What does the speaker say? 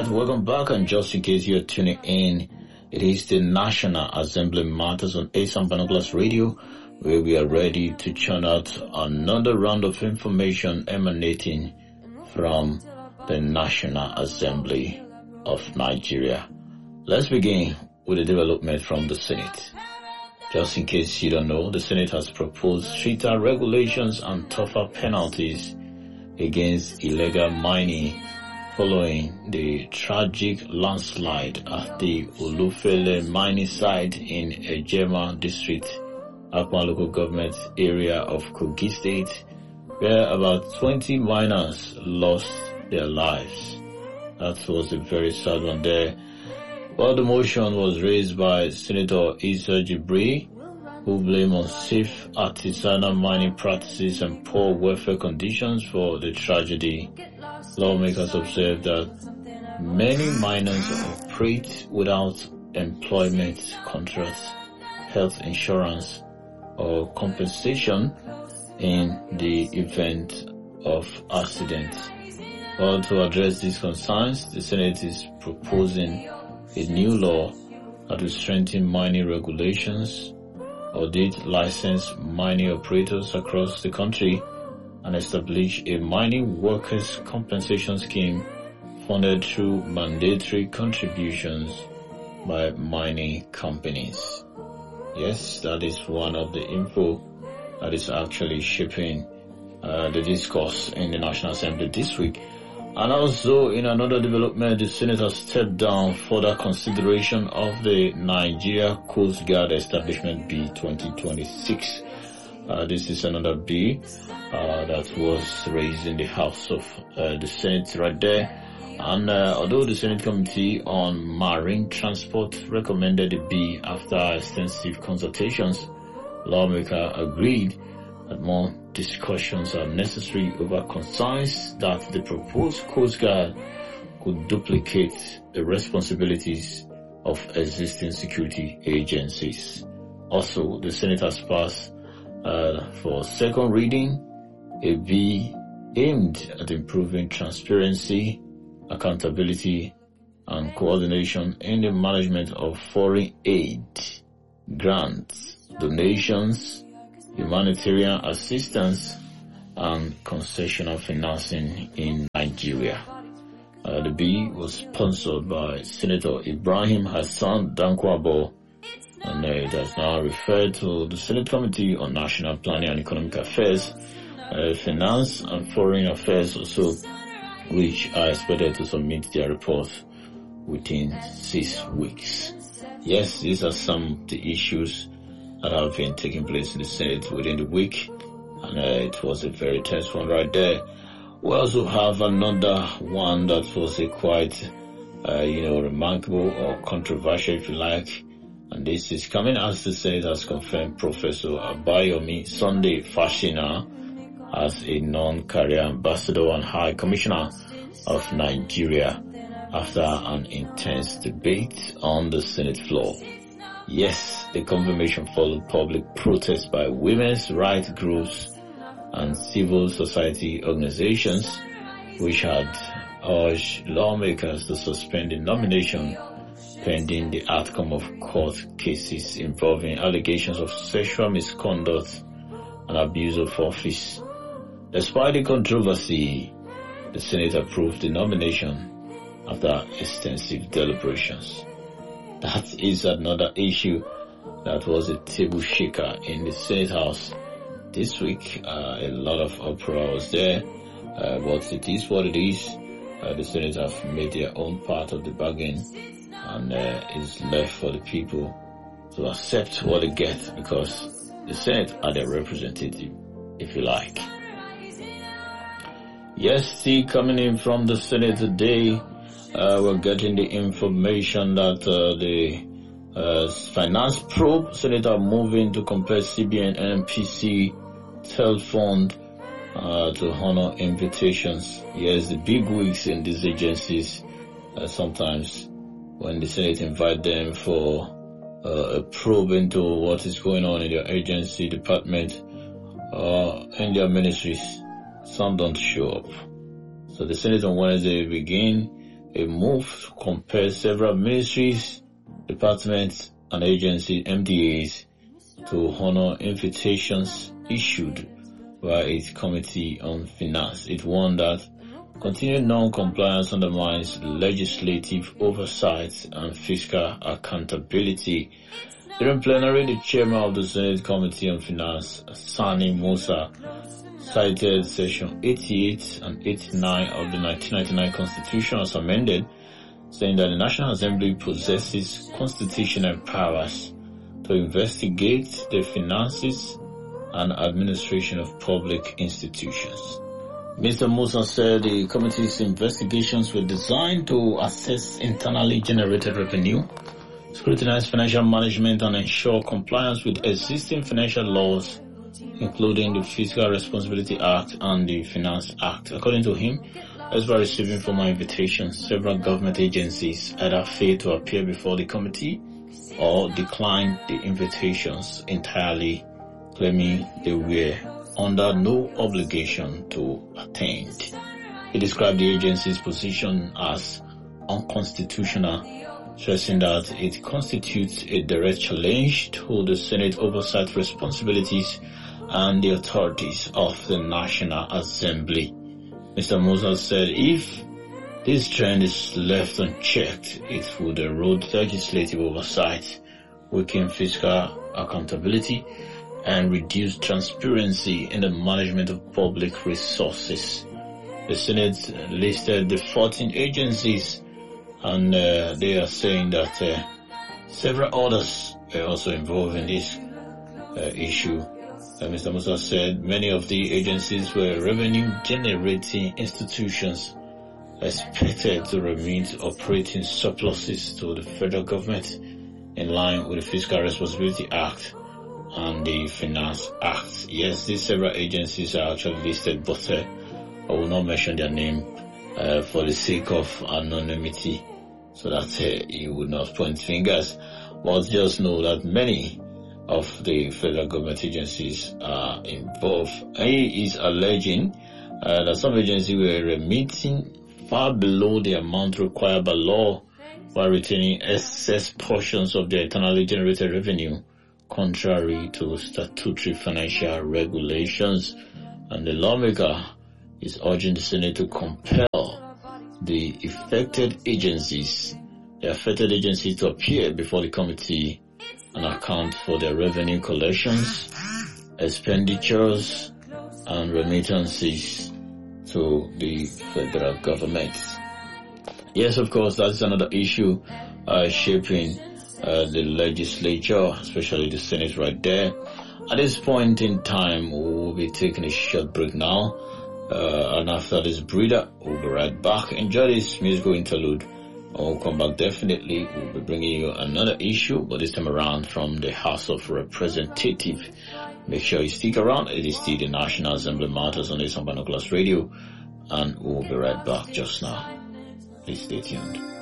right, welcome back. And just in case you're tuning in, it is the National Assembly Matters on ASAM Binoculars Radio, where we are ready to churn out another round of information emanating from the National Assembly of Nigeria. Let's begin with a development from the Senate. Just in case you don't know, the Senate has proposed stricter regulations and tougher penalties against illegal mining following the tragic landslide at the Olufele mining site in Ejema district, Akwa local government area of Kogi state, where about 20 miners lost their lives. That was a very sad one there. Well, the motion was raised by Senator Issa Jibri, who blamed unsafe artisanal mining practices and poor welfare conditions for the tragedy. Lawmakers observed that many miners operate without employment contracts, health insurance, or compensation in the event of accidents. Well, to address these concerns, the Senate is proposing a new law that will strengthen mining regulations, audit licensed mining operators across the country, and establish a mining workers' compensation scheme funded through mandatory contributions by mining companies. Yes, that is one of the info that is actually shaping the discourse in the National Assembly this week. And also, in another development, the Senate has stepped down further consideration of the Nigeria Coast Guard Establishment Bill 2026. This is another bill that was raised in the House of the Senate right there. And although the Senate Committee on Marine Transport recommended the bill after extensive consultations, lawmakers agreed that more discussions are necessary over concerns that the proposed Coast Guard could duplicate the responsibilities of existing security agencies. Also, the Senate has passed for second reading a bill aimed at improving transparency, accountability, and coordination in the management of foreign aid, grants, donations, humanitarian assistance, and concessional financing in Nigeria. The bill was sponsored by Senator Ibrahim Hassan Dankwabo, and it has now referred to the Senate Committee on National Planning and Economic Affairs, Finance and Foreign Affairs also, which are expected to submit their report within 6 weeks. Yes, these are some of the issues that have been taking place in the Senate within the week, and it was a very tense one right there. We also have another one that was a quite, remarkable or controversial, if you like, and this is coming as the Senate has confirmed Professor Abayomi Sunday Fashina as a non-career ambassador and High Commissioner of Nigeria after an intense debate on the Senate floor. Yes, the confirmation followed public protest by women's rights groups and civil society organizations, which had urged lawmakers to suspend the nomination pending the outcome of court cases involving allegations of sexual misconduct and abuse of office. Despite the controversy, the Senate approved the nomination after extensive deliberations. That is another issue that was a table shaker in the Senate House this week. A lot of uproar was there, but it is what it is. The Senate have made their own part of the bargain, and it's left for the people to accept what they get, because the Senate are their representative, if you like. Yes, see, coming in from the Senate today, we're getting the information that the finance probe Senate are moving to compare CBN and NPC telephone to honor invitations. Yes, the big wigs in these agencies, sometimes when the Senate invite them for a probe into what is going on in their agency, department, in their ministries, some don't show up. So the Senate on Wednesday begin a move to compare several ministries, departments, and agency MDAs to honor invitations issued by its Committee on Finance. It warned that continued non-compliance undermines legislative oversight and fiscal accountability. During plenary, the chairman of the Senate Committee on Finance, Sani Musa, cited Section 88 and 89 of the 1999 Constitution as amended, saying that the National Assembly possesses constitutional powers to investigate the finances and administration of public institutions. Mr. Musa said the committee's investigations were designed to assess internally generated revenue, scrutinize financial management, and ensure compliance with existing financial laws, including the Fiscal Responsibility Act and the Finance Act. According to him, as by receiving formal invitations, several government agencies either failed to appear before the committee or declined the invitations entirely, claiming they were under no obligation to attend. He described the agency's position as unconstitutional, stressing that it constitutes a direct challenge to the Senate oversight responsibilities and the authorities of the National Assembly. Mr. Musa said if this trend is left unchecked, it would erode legislative oversight, weaken fiscal accountability, and reduce transparency in the management of public resources. The Senate listed the 14 agencies, and they are saying that several others are also involved in this issue. Mr. Musa said many of the agencies were revenue-generating institutions expected to remit operating surpluses to the federal government in line with the Fiscal Responsibility Act and the Finance Act. Yes, these several agencies are actually listed, but I will not mention their name for the sake of anonymity, so that you would not point fingers. But just know that many of the federal government agencies are involved. He is alleging that some agencies were remitting far below the amount required by law while retaining excess portions of their internally generated revenue, contrary to statutory financial regulations. And the lawmaker is urging the Senate to compel the affected agencies to appear before the committee and account for their revenue collections, expenditures, and remittances to the federal government. Yes, of course, that's another issue shaping the legislature, especially the Senate right there. At this point in time, we'll be taking a short break now. And after this breather, we'll be right back. Enjoy this musical interlude. We'll come back definitely. We'll be bringing you another issue, but this time around from the House of Representatives. Make sure you stick around. It is still the National Assembly Matters on Asan Binoculars Radio, and we'll be right back just now. Please stay tuned.